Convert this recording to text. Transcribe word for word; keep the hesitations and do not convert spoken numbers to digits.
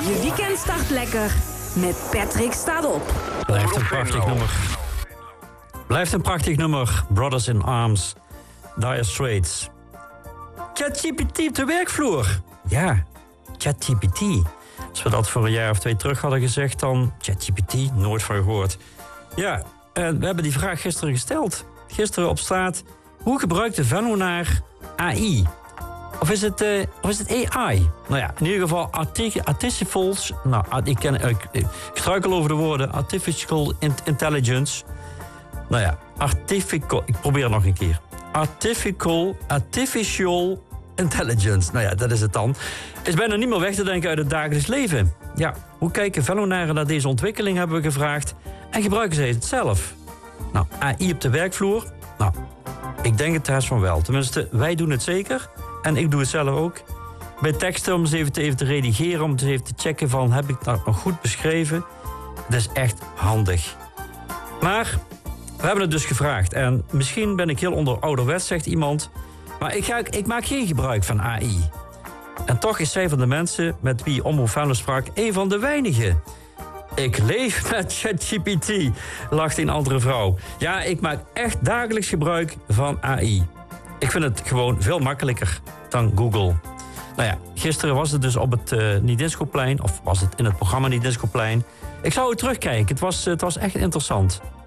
Je weekend start lekker met Patrick staat op. Blijft een prachtig nummer. Blijft een prachtig nummer. Brothers in Arms. Dire Straits. ChatGPT op de werkvloer. Ja, ChatGPT. Als we dat voor een jaar of twee terug hadden gezegd, dan ChatGPT, nooit van gehoord. Ja, en we hebben die vraag gisteren gesteld. Gisteren op straat. Hoe gebruikt de Venlonaar A I? Of is het, uh, of is het A I? Nou ja, in ieder geval artic- artificials. Nou, ik, ken, uh, ik struikel over de woorden. Artificial intelligence. Nou ja, artificial. Ik probeer het nog een keer. Artificial, artificial intelligence. Nou ja, dat is het dan. Is bijna niet meer weg te denken uit het dagelijks leven. Ja, hoe kijken Vellonaren naar deze ontwikkeling, hebben we gevraagd. En gebruiken zij het zelf? Nou, A I op de werkvloer? Nou, ik denk het haast van wel. Tenminste, wij doen het zeker. En ik doe het zelf ook. Bij teksten om eens even te, even te redigeren, om eens even te checken van, heb ik dat nog goed beschreven? Dat is echt handig. Maar we hebben het dus gevraagd. En misschien ben ik heel onder ouderwets, zegt iemand. Maar ik, ga, ik maak geen gebruik van A I. En toch is zij van de mensen met wie Omroep Venlo sprak een van de weinigen. Ik leef met ChatGPT, lacht een andere vrouw. Ja, ik maak echt dagelijks gebruik van A I. Ik vind het gewoon veel makkelijker dan Google. Nou ja, gisteren was het dus op het uh, Niediscoplein, of was het in het programma Niediscoplein. Ik zou het terugkijken, het was, het was echt interessant.